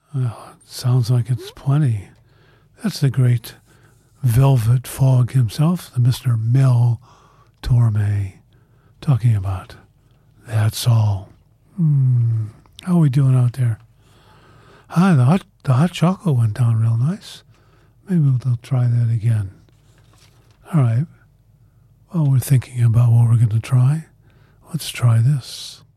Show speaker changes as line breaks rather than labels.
Well, it sounds like it's plenty. That's the great Velvet Fog himself, the Mr. Mel Torme, talking about That's All. How are we doing out there? Hi, the hot chocolate went down real nice. Maybe we'll try that again. All right. While we're thinking about what we're going to try, let's try this.